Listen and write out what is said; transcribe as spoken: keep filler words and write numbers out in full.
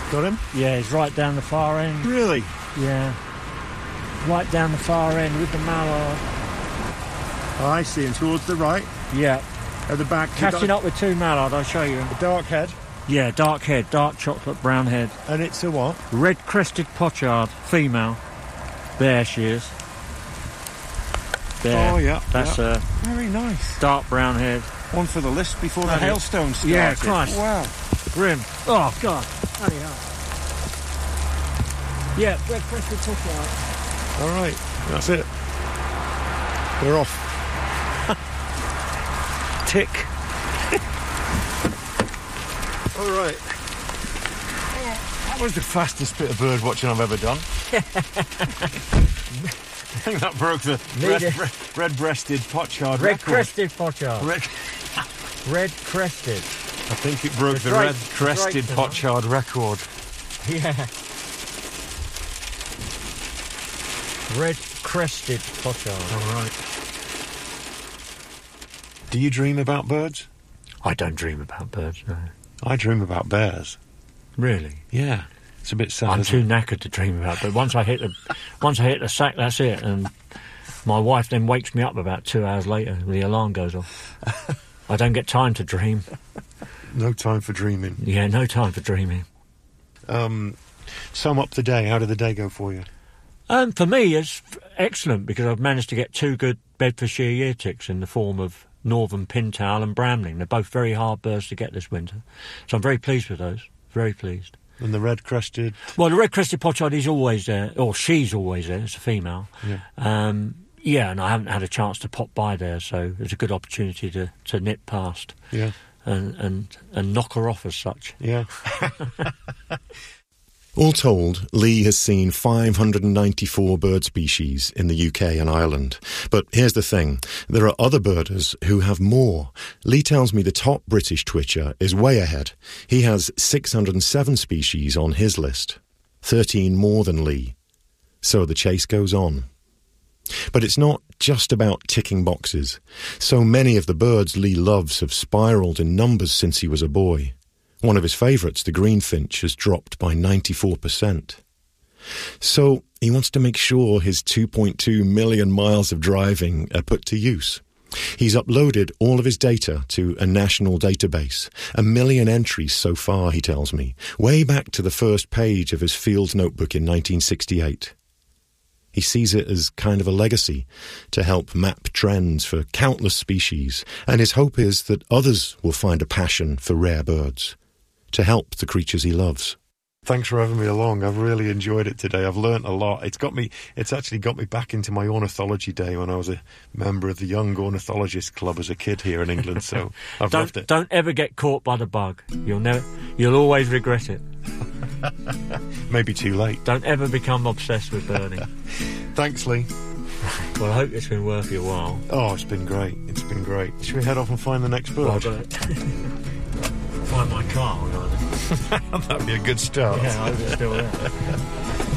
Got him? Yeah, he's right down the far end. Really? Yeah. Right down the far end with the mallard. Oh, I see him towards the right. Yeah. At the back. Catching up with two mallard, I'll show you. A dark head. Yeah, dark head, dark chocolate brown head. And it's a what? Red-crested pochard, female. There she is. There. Oh, yeah. That's yeah. a very nice. Dark brown head. One for the list before the That hailstone started. Yeah, Christ. Wow. Grim. Oh, God. Bloody hell. Yeah, red-crested pochard. All right, that's it. We're off. Tick. All right. That was the fastest bit of bird watching I've ever done. I think that broke the red, red, red-breasted pochard Red-crested pochard. Red... Red-crested. I think it broke the, the red-crested pochard record. Yeah. Red-crested pochard. All right. Do you dream about birds? I don't dream about birds, no. I dream about bears. Really? Yeah. It's a bit sad. I'm too it? knackered to dream about, but once I hit the once I hit the sack, that's it. And my wife then wakes me up about two hours later when the alarm goes off. I don't get time to dream. No time for dreaming. Yeah, no time for dreaming. Um, sum up the day. How did the day go for you? Um, for me, it's excellent because I've managed to get two good Bedfordshire year ticks in the form of Northern Pintail and Bramling. They're both very hard birds to get this winter. So I'm very pleased with those. Very pleased. And the red-crested? Well, the red-crested pochard is always there, or she's always there. It's a female. Yeah. Um, yeah, and I haven't had a chance to pop by there, so it's a good opportunity to, to nip past. Yeah. And, and, and knock her off as such. Yeah. All told, Lee has seen five hundred ninety-four bird species in the U K and Ireland. But here's the thing, there are other birders who have more. Lee tells me the top British twitcher is way ahead. He has six hundred seven species on his list, thirteen more than Lee. So the chase goes on. But it's not just about ticking boxes. So many of the birds Lee loves have spiralled in numbers since he was a boy. One of his favourites, the greenfinch, has dropped by ninety-four percent. So he wants to make sure his two point two million miles of driving are put to use. He's uploaded all of his data to a national database, a million entries so far, he tells me, way back to the first page of his field notebook in nineteen sixty-eight. He sees it as kind of a legacy to help map trends for countless species, and his hope is that others will find a passion for rare birds, to help the creatures he loves. Thanks for having me along. I've really enjoyed it today. I've learnt a lot. It's got me. It's actually got me back into my ornithology day when I was a member of the Young Ornithologist Club as a kid here in England. So I've don't, loved it. Don't ever get caught by the bug. You'll never. You'll always regret it. Maybe too late. Don't ever become obsessed with birding. Thanks, Lee. Well, I hope it's been worth your while. Oh, it's been great. It's been great. Should we head off and find the next bird? Well, find my car. That'd be a good start. Yeah, I hope it's still there.